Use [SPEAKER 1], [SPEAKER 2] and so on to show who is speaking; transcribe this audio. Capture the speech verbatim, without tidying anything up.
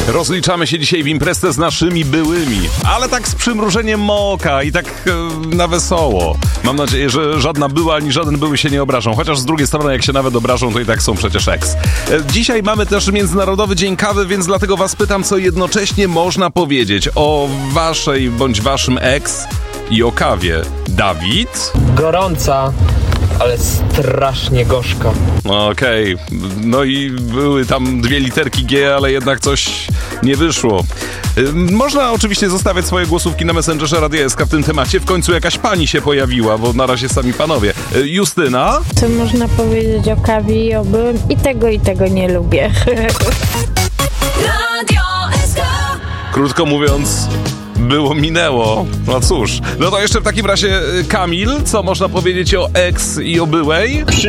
[SPEAKER 1] Rozliczamy się dzisiaj w imprezę z naszymi byłymi, ale tak z przymrużeniem oka i tak e, na wesoło. Mam nadzieję, że żadna była ani żaden były się nie obrażą, chociaż z drugiej strony jak się nawet obrażą, to i tak są przecież ex. E, dzisiaj mamy też Międzynarodowy Dzień Kawy, więc dlatego was pytam, co jednocześnie można powiedzieć o waszej bądź waszym ex i o kawie. Dawid?
[SPEAKER 2] Gorąca, ale strasznie gorzka.
[SPEAKER 1] Okej, okay. No i były tam dwie literki G, ale jednak coś nie wyszło. Można oczywiście zostawiać swoje głosówki na Messengerze Radia S K w tym temacie. W końcu jakaś pani się pojawiła, bo na razie sami panowie. Justyna?
[SPEAKER 3] Co można powiedzieć o kawie i o byłym? I tego, i tego nie lubię.
[SPEAKER 4] Radio S K.
[SPEAKER 1] Krótko mówiąc, było, minęło. No cóż, no to jeszcze w takim razie Kamil, co można powiedzieć o ex i o byłej?
[SPEAKER 5] Przy